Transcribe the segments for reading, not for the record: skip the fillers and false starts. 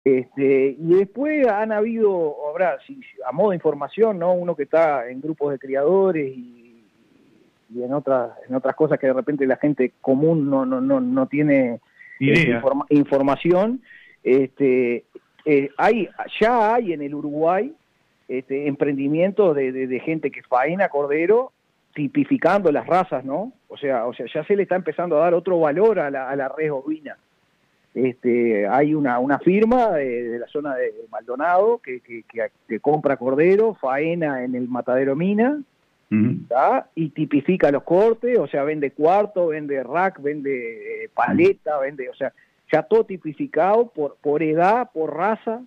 Y después han habido, habrá, a modo de información, ¿no? Uno que está en grupos de criadores y en otras cosas que de repente la gente común no tiene Idea. información. Ya hay en el Uruguay emprendimientos de gente que faena cordero, tipificando las razas, ¿no? O sea, ya se le está empezando a dar otro valor a la res ovina. Hay una firma de la zona de Maldonado que compra cordero, faena en el matadero Mina, y tipifica los cortes, o sea, vende cuarto, vende rack, vende paleta, o sea, ya todo tipificado por edad, por raza,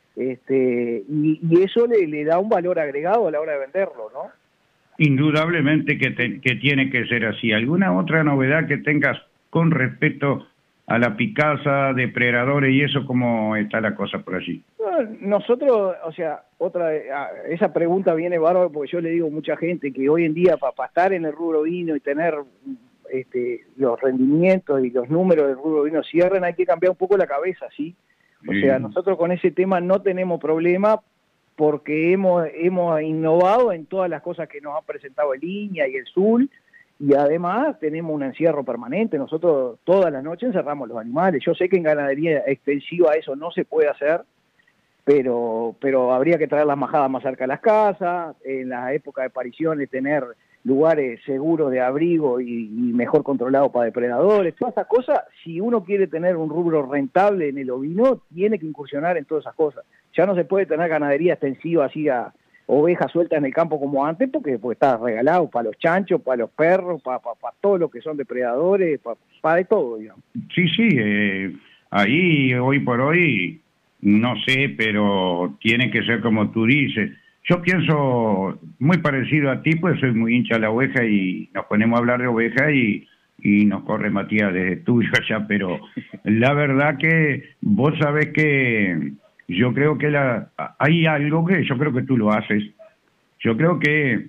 y eso le da un valor agregado a la hora de venderlo, ¿no? Indudablemente que tiene que ser así. ¿Alguna otra novedad que tengas con respecto a la picaza, depredadores y eso, cómo está la cosa por allí? Nosotros, o sea, esa pregunta viene bárbaro porque yo le digo a mucha gente que hoy en día para estar en el rubro vino y tener los rendimientos y los números del rubro vino cierren, hay que cambiar un poco la cabeza, ¿sí? O sea, nosotros con ese tema no tenemos problema porque hemos innovado en todas las cosas que nos han presentado el INEA y el SUL, y además tenemos un encierro permanente. Nosotros todas las noches encerramos los animales. Yo sé que en ganadería extensiva eso no se puede hacer, pero habría que traer las majadas más cerca de las casas, en la época de pariciones tener lugares seguros de abrigo y mejor controlados para depredadores. Todas esas cosas, si uno quiere tener un rubro rentable en el ovino, tiene que incursionar en todas esas cosas. Ya no se puede tener ganadería extensiva así a ovejas sueltas en el campo como antes, porque está regalado para los chanchos, para los perros, para todos los que son depredadores, para de todo, digamos. Sí, ahí hoy por hoy, no sé, pero tiene que ser como tú dices. Yo pienso muy parecido a ti, pues soy muy hincha de la oveja y nos ponemos a hablar de oveja y nos corre Matías desde tuyo allá, pero la verdad que vos sabés que yo creo que hay algo que yo creo que tú lo haces. Yo creo que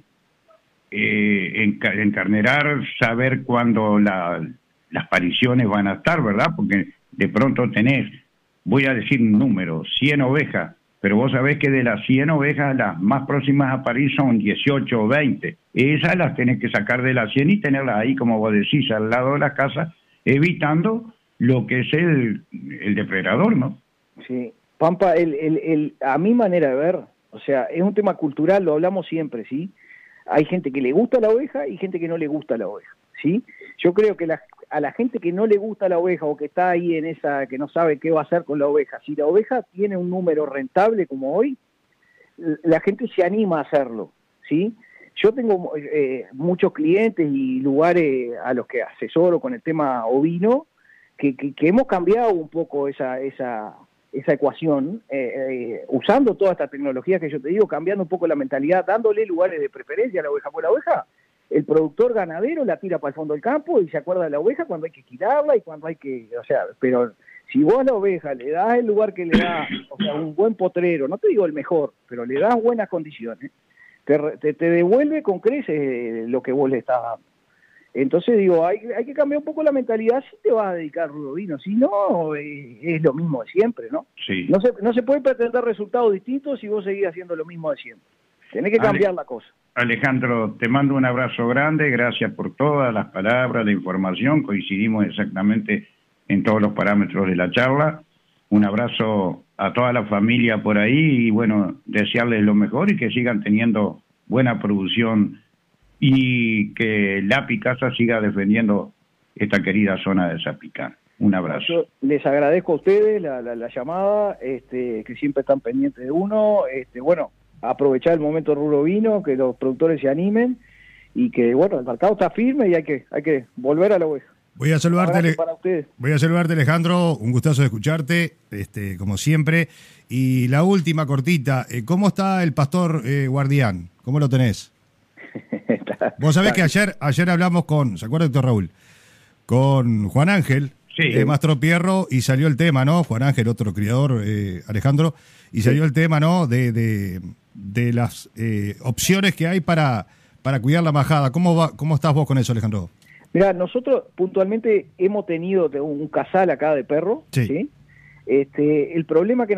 encarnerar, saber cuándo las pariciones van a estar, ¿verdad? Porque de pronto tenés, voy a decir un número, 100 ovejas, pero vos sabés que de las 100 ovejas las más próximas a parir son 18 o 20. Esas las tenés que sacar de las 100 y tenerlas ahí, como vos decís, al lado de la casa, evitando lo que es el depredador, ¿no? Sí. Pampa, a mi manera de ver, o sea, es un tema cultural, lo hablamos siempre, ¿sí? Hay gente que le gusta la oveja y gente que no le gusta la oveja, ¿sí? Yo creo que a la gente que no le gusta la oveja o que está ahí en esa, que no sabe qué va a hacer con la oveja, si la oveja tiene un número rentable como hoy, la gente se anima a hacerlo, ¿sí? Yo tengo muchos clientes y lugares a los que asesoro con el tema ovino, que hemos cambiado un poco esa ecuación, usando toda esta tecnología que yo te digo, cambiando un poco la mentalidad, dándole lugares de preferencia a la oveja. Por la oveja, el productor ganadero la tira para el fondo del campo y se acuerda de la oveja cuando hay que quitarla y cuando hay que, o sea, pero si vos a la oveja le das el lugar que le da, o sea, un buen potrero, no te digo el mejor, pero le das buenas condiciones, te devuelve con creces lo que vos le estás dando. Entonces digo, hay que cambiar un poco la mentalidad si te vas a dedicar al rubro vino, si no, es lo mismo de siempre, ¿no? Sí. No se puede pretender resultados distintos si vos seguís haciendo lo mismo de siempre. Tenés que cambiar la cosa. Alejandro, te mando un abrazo grande, gracias por todas las palabras, la información, coincidimos exactamente en todos los parámetros de la charla. Un abrazo a toda la familia por ahí y bueno, desearles lo mejor y que sigan teniendo buena producción y que la Picasa siga defendiendo esta querida zona de Zapicán. Un abrazo. Yo les agradezco a ustedes la llamada, que siempre están pendientes de uno. Bueno, aprovechar el momento del rubro vino, que los productores se animen y que, bueno, el mercado está firme y hay que volver a la oveja. Voy a saludarte, para ustedes. Voy a saludarte, Alejandro, un gustazo de escucharte, como siempre. Y la última cortita, ¿cómo está el pastor Guardián? ¿Cómo lo tenés? Vos sabés que ayer hablamos ¿se acuerda, doctor Raúl? Con Juan Ángel, sí, Mastro Pierro, y salió el tema, ¿no? Juan Ángel, otro criador, Alejandro, y salió el tema, ¿no? De las opciones que hay para cuidar la majada. ¿Cómo estás vos con eso, Alejandro? Mirá, nosotros puntualmente hemos tenido un casal acá de perro, sí. ¿sí? El problema que